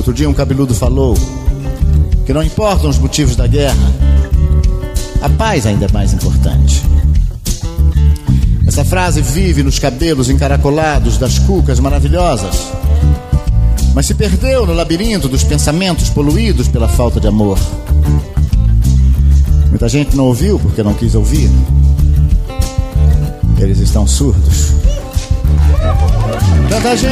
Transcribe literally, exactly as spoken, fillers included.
Outro dia um cabeludo falou que não importam os motivos da guerra, a paz ainda é mais importante. Essa frase vive nos cabelos encaracolados das cucas maravilhosas, mas se perdeu no labirinto dos pensamentos poluídos pela falta de amor. Muita gente não ouviu porque não quis ouvir. Eles estão surdos. Tanta gente